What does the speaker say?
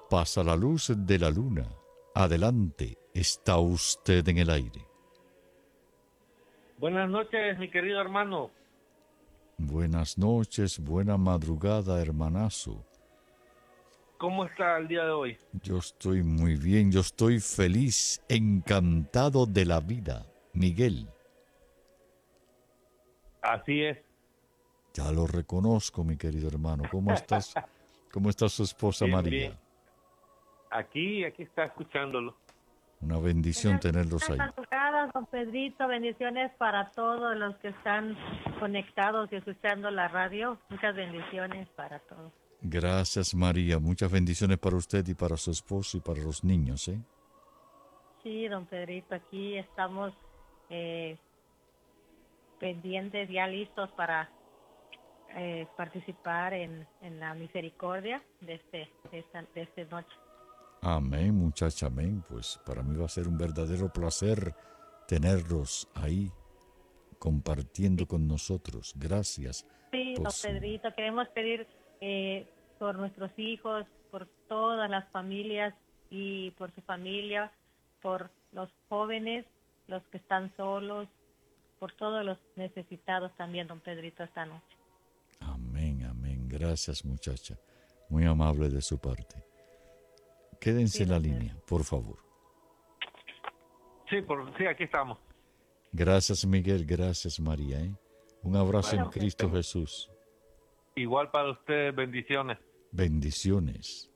pasa la luz de la luna. Adelante, está usted en el aire. Buenas noches, mi querido hermano. Buenas noches, buena madrugada, hermanazo. ¿Cómo está el día de hoy? Yo estoy muy bien, yo estoy feliz, encantado de la vida. Miguel, Así es. ya lo reconozco, mi querido hermano. ¿Cómo estás? ¿Cómo está su esposa Bien, María? bien. Aquí está escuchándolo. Una bendición tenerlos ahí. Buenas madrugadas, don Pedrito. Bendiciones para todos los que están conectados y escuchando la radio. Muchas bendiciones para todos. Gracias, María. Muchas bendiciones para usted y para su esposo y para los niños, ¿eh? Sí, don Pedrito, aquí estamos pendientes, ya listos para participar en la misericordia de esta noche. Amén, muchacha, amén. Pues para mí va a ser un verdadero placer tenerlos ahí compartiendo con nosotros. Gracias. Sí, don Pedrito, queremos pedir por nuestros hijos, por todas las familias y por su familia, por los jóvenes, los que están solos, por todos los necesitados también, don Pedrito, esta noche. Amén, amén. Gracias, muchacha. Muy amable de su parte. Quédense en la línea, por favor. Sí, aquí estamos. Gracias, Miguel. Gracias, María, ¿eh? Un abrazo en Cristo Jesús. Igual para ustedes, bendiciones. Bendiciones.